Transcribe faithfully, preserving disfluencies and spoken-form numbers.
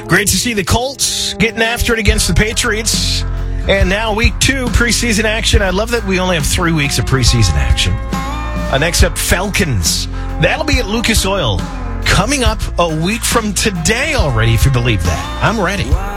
Great to see the Colts getting after it against the Patriots. And now week two, preseason action. I love that we only have three weeks of preseason action. Uh, next up, Falcons. That'll be at Lucas Oil. Coming up a week from today already, if you believe that. I'm ready.